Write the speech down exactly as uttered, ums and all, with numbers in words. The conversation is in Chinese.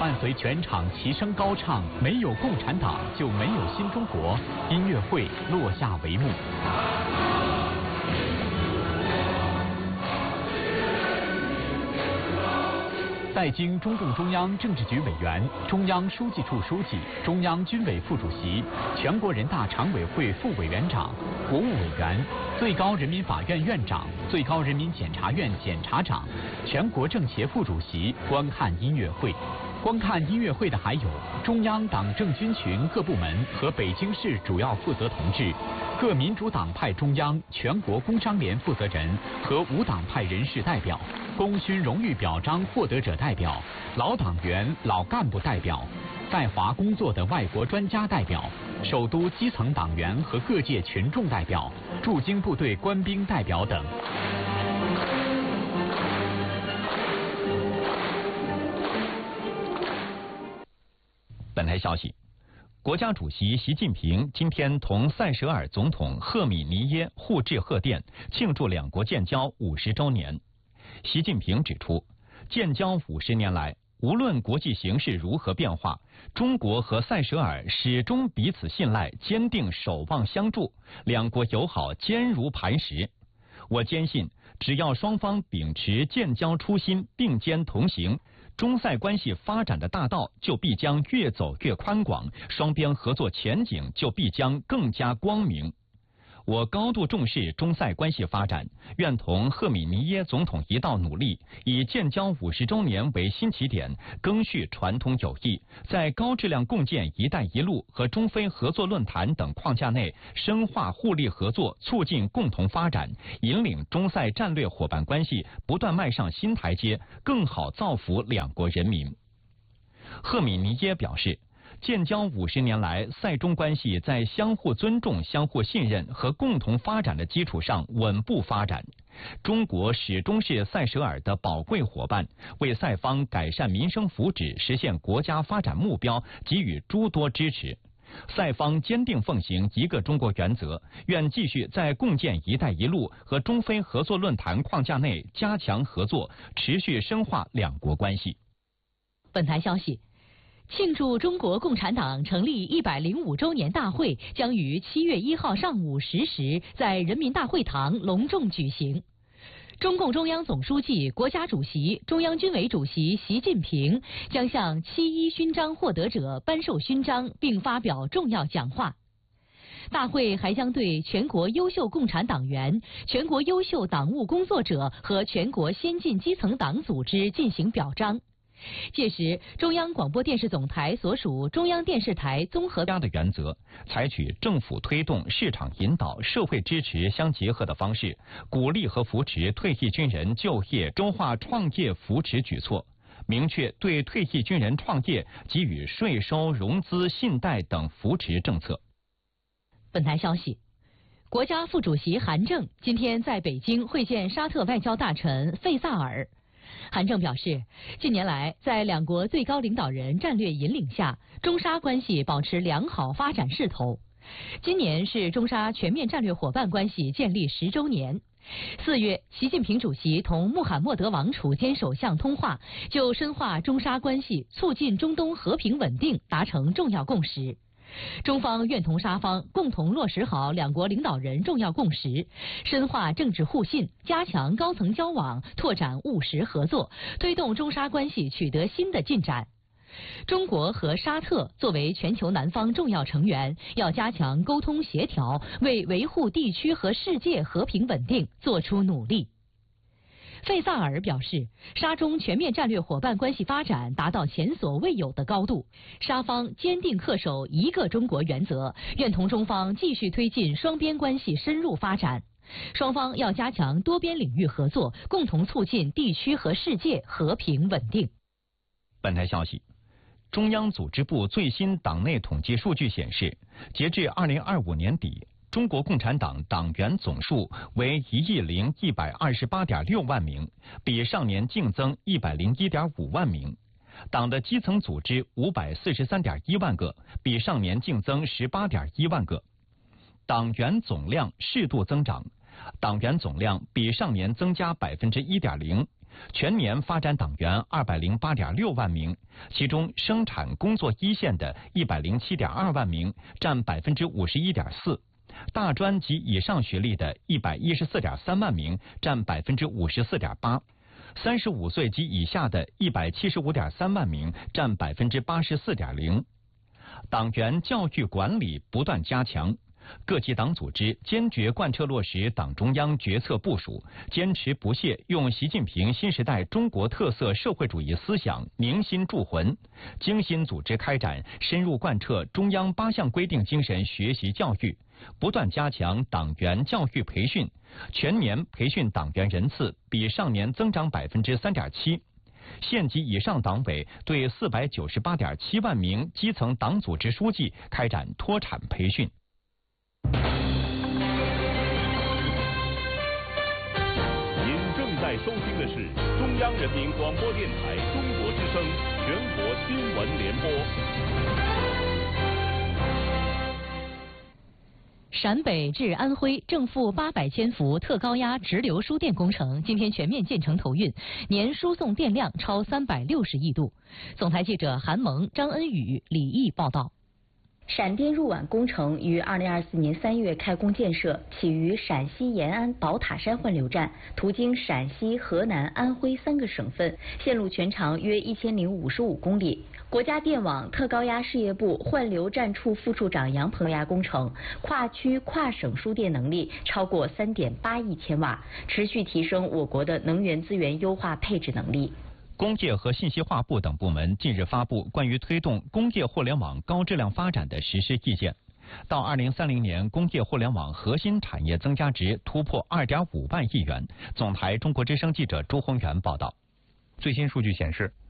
伴随全场齐声高唱“没有共产党就没有新中国”，音乐会落下帷幕。在京中共中央政治局委员、中央书记处书记、中央军委副主席、全国人大常委会副委员长、国务委员、最高人民法院院长、最高人民检察院检察长、全国政协副主席观看音乐会。观看音乐会的还有中央党政军群各部门和北京市主要负责同志、各民主党派中央、全国工商联负责人和无党派人士代表、功勋荣誉表彰获得者代表、老党员、老干部代表、在华工作的外国专家代表、首都基层党员和各界群众代表、驻京部队官兵代表等。 本台消息，国家主席习近平今天同塞舌尔总统赫米尼耶互致贺电，庆祝两国建交五十周年。习近平指出，建交五十年来，无论国际形势如何变化，中国和塞舌尔始终彼此信赖，坚定守望相助，两国友好坚如磐石。我坚信，只要双方秉持建交初心，并肩同行，中塞关系发展的大道就必将越走越宽广，双边合作前景就必将更加光明。我高度重视中塞关系发展，愿同赫米尼耶总统一道努力，以建交五十周年为新起点，赓续传统友谊，在高质量共建“一带一路”和中非合作论坛等框架内，深化互利合作，促进共同发展，引领中塞战略伙伴关系不断迈上新台阶，更好造福两国人民。赫米尼耶表示，建交五十年来，塞中关系在相互尊重、相互信任和共同发展的基础上稳步发展。中国始终是塞舌尔的宝贵伙伴，为塞方改善民生福祉、实现国家发展目标给予诸多支持。塞方坚定奉行一个中国原则，愿继续在共建“一带一路”和中非合作论坛框架内加强合作，持续深化两国关系。 本台消息，庆祝中国共产党成立一百零五周年大会将于七月一号上午十时在人民大会堂隆重举行。中共中央总书记、国家主席、中央军委主席习近平将向七一勋章获得者颁授勋章，并发表重要讲话。大会还将对全国优秀共产党员、全国优秀党务工作者和全国先进基层党组织进行表彰。届时，中央广播电视总台所属中央电视台综合的原则，采取政府推动、市场引导、社会支持相结合的方式，鼓励和扶持退役军人就业，优化创业扶持举措，明确对退役军人创业给予税收、融资、信贷等扶持政策。 本台消息，国家副主席韩正今天在北京会见沙特外交大臣费萨尔。韩正表示，近年来在两国最高领导人战略引领下，中沙关系保持良好发展势头。今年是中沙全面战略伙伴关系建立十周年。四月，习近平主席同穆罕默德王储兼首相通话，就深化中沙关系、促进中东和平稳定达成重要共识。中方愿同沙方共同落实好两国领导人重要共识，深化政治互信，加强高层交往，拓展务实合作，推动中沙关系取得新的进展。中国和沙特作为全球南方重要成员，要加强沟通协调，为维护地区和世界和平稳定做出努力。费萨尔表示，沙中全面战略伙伴关系发展达到前所未有的高度，沙方坚定恪守一个中国原则，愿同中方继续推进双边关系深入发展。双方要加强多边领域合作，共同促进地区和世界和平稳定。 本台消息，中央组织部最新党内统计数据显示，截至二零二五年底，中国共产党党员总数为一亿零一百二十八点六万名，比上年净增一百零一点五万名。党的基层组织五百四十三点一万个，比上年净增十八点一万个。党员总量适度增长，党员总量比上年增加百分之一点零， 全年发展党员二百零八点六万名，其中生产工作一线的一百零七点二万名，占百分之五十一点四；大专及以上学历的一百一十四点三万名，占百分之五十四点八；三十五岁及以下的一百七十五点三万名，占百分之八十四点零。党员教育管理不断加强。各级党组织坚决贯彻落实党中央决策部署，坚持不懈用习近平新时代中国特色社会主义思想凝心铸魂，精心组织开展深入贯彻中央八项规定精神学习教育，不断加强党员教育培训，全年培训党员人次比上年增长百分之三点七。县级以上党委对四百九十八点七万名基层党组织书记开展脱产培训。 您正在收听的是中央人民广播电台中国之声全国新闻联播。 陕北至安徽正负八百千伏特高压直流输电工程今天全面建成投运，年输送电量超三百六十亿度。总台记者韩萌、张恩宇、李毅报道。 陕电入皖工程于二零二四年三月开工建设，起于陕西延安宝塔山换流站，途经陕西、河南、安徽三个省份，线路全长约一千零五十五公里。国家电网特高压事业部换流站处副处长杨鹏亚工程，跨区跨省输电能力超过三点八亿千瓦，持续提升我国的能源资源优化配置能力。 工业和信息化部等部门近日发布关于推动工业互联网高质量发展的实施意见，到二零三零年，工业互联网核心产业增加值突破二点五万亿元。总台中国之声记者朱宏元报道。 最新数据显示，